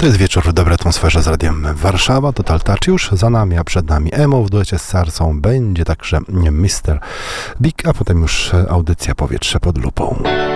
To jest wieczór w dobrej atmosferze z Radiem Warszawa. Total Touch już za nami, a przed nami Emo w duecie z Sarsą. Będzie także Mr. Big, a potem już audycja Powietrze pod lupą.